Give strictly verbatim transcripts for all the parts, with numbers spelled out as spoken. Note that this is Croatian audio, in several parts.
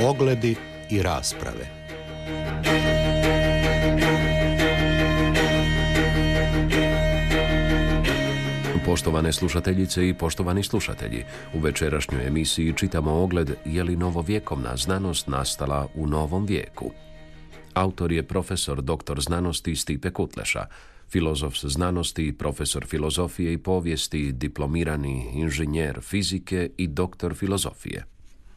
Ogledi i rasprave. Poštovane slušateljice i poštovani slušatelji, u večerašnjoj emisiji čitamo ogled je li novovjekovna znanost nastala u novom vijeku. Autor je profesor doktor znanosti Stipe Kutleša, filozof znanosti, profesor filozofije i povijesti, diplomirani inženjer fizike i doktor filozofije.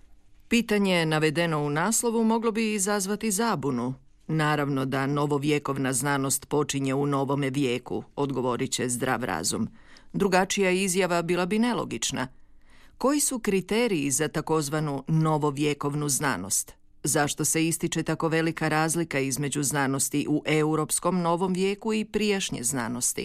Pitanje navedeno u naslovu moglo bi izazvati zabunu. Naravno da novovjekovna znanost počinje u novome vijeku, odgovorit će zdrav razum. Drugačija izjava bila bi nelogična. Koji su kriteriji za takozvanu novovjekovnu znanost? Zašto se ističe tako velika razlika između znanosti u europskom novom vijeku i prijašnje znanosti?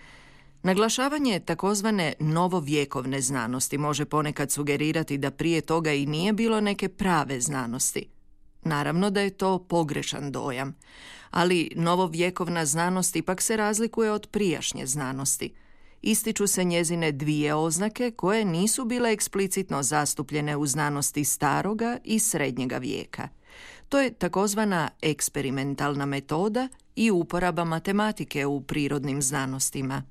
Naglašavanje takozvane novovjekovne znanosti može ponekad sugerirati da prije toga i nije bilo neke prave znanosti. Naravno da je to pogrešan dojam, ali novovjekovna znanost ipak se razlikuje od prijašnje znanosti. Ističu se njezine dvije oznake koje nisu bile eksplicitno zastupljene u znanosti staroga i srednjega vijeka. To je takozvana eksperimentalna metoda i uporaba matematike u prirodnim znanostima.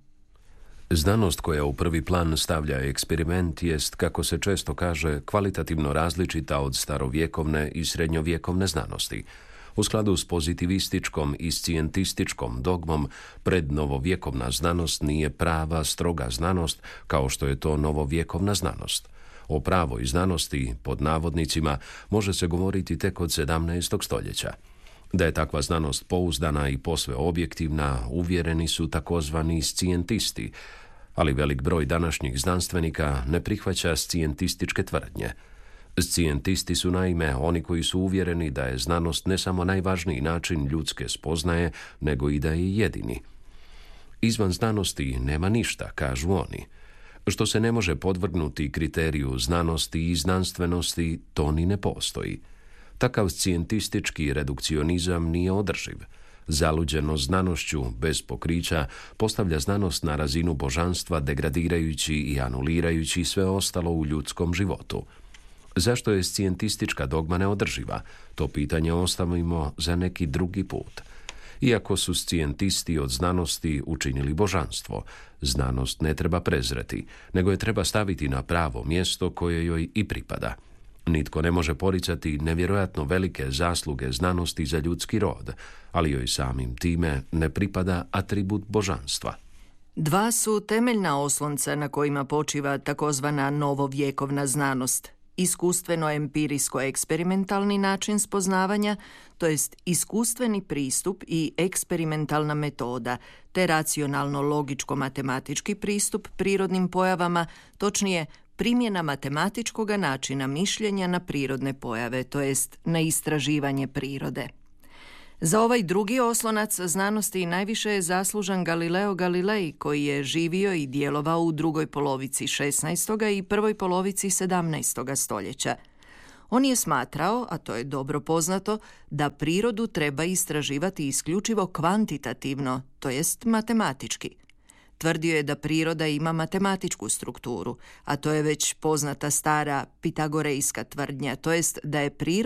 Znanost koja u prvi plan stavlja eksperiment jest, kako se često kaže, kvalitativno različita od starovjekovne i srednjovjekovne znanosti. U skladu s pozitivističkom i scijentističkom dogmom, prednovovjekovna znanost nije prava, stroga znanost kao što je to novovjekovna znanost. O pravoj znanosti, pod navodnicima, može se govoriti tek od sedamnaestog stoljeća. Da je takva znanost pouzdana i posve objektivna, uvjereni su takozvani scijentisti, ali velik broj današnjih znanstvenika ne prihvaća scijentističke tvrdnje. Scijentisti su naime oni koji su uvjereni da je znanost ne samo najvažniji način ljudske spoznaje, nego i da je jedini. Izvan znanosti nema ništa, kažu oni. Što se ne može podvrgnuti kriteriju znanosti i znanstvenosti, to ni ne postoji. Takav scijentistički redukcionizam nije održiv. Zaluđeno znanošću, bez pokrića, postavlja znanost na razinu božanstva, degradirajući i anulirajući sve ostalo u ljudskom životu. Zašto je scijentistička dogma neodrživa? To pitanje ostavimo za neki drugi put. Iako su scijentisti od znanosti učinili božanstvo, znanost ne treba prezreti, nego je treba staviti na pravo mjesto koje joj i pripada. Nitko ne može poricati nevjerojatno velike zasluge znanosti za ljudski rod, ali joj samim time ne pripada atribut božanstva. Dva su temeljna oslonca na kojima počiva takozvana novovjekovna znanost. Iskustveno-empirijsko-eksperimentalni način spoznavanja, to jest iskustveni pristup i eksperimentalna metoda, te racionalno-logičko-matematički pristup prirodnim pojavama, točnije primjena matematičkog načina mišljenja na prirodne pojave, to jest na istraživanje prirode. Za ovaj drugi oslonac znanosti najviše je zaslužan Galileo Galilei, koji je živio i djelovao u drugoj polovici šesnaestog i prvoj polovici sedamnaestog stoljeća. On je smatrao, a to je dobro poznato, da prirodu treba istraživati isključivo kvantitativno, to jest matematički. Tvrdio je da priroda ima matematičku strukturu, a to je već poznata stara pitagorejska tvrdnja, to jest da je priroda